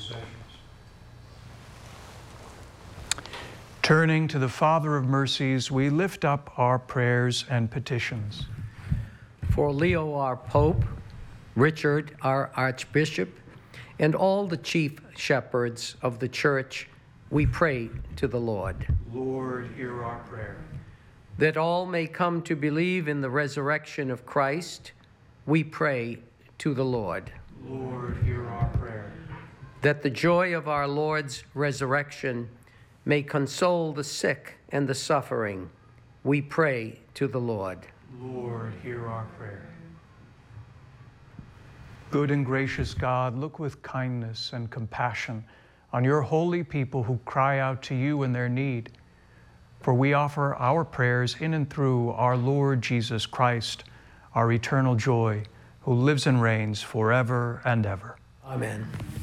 possessions. Turning to the Father of mercies, we lift up our prayers and petitions. For Leo, our Pope, Richard, our Archbishop, and all the chief shepherds of the Church, we pray to the Lord. Lord, hear our prayer. That all may come to believe in the resurrection of Christ, we pray to the Lord. Lord, hear our prayer. That the joy of our Lord's resurrection may console the sick and the suffering, we pray to the Lord. Lord, hear our prayer. Good and gracious God, look with kindness and compassion on your holy people who cry out to you in their need. For we offer our prayers in and through our Lord Jesus Christ, our eternal joy, who lives and reigns forever and ever. Amen.